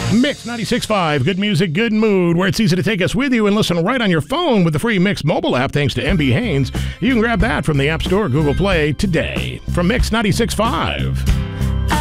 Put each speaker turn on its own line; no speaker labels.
Mix 96.5, good music, good mood, where it's easy to take us with you and listen right on your phone with the free Mix mobile app thanks to MB Haynes. You can grab that from the App Store or Google Play today. From Mix 96.5.